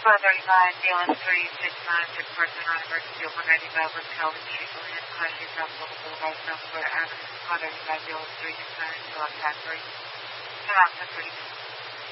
435, DLS 369, reports an emergency of 195 West Calvin Street, Williams, Clarity, South Local Boulevard, South Florida Avenue, 435, DLS 369, Philip Packard. Come out for 30 minutes.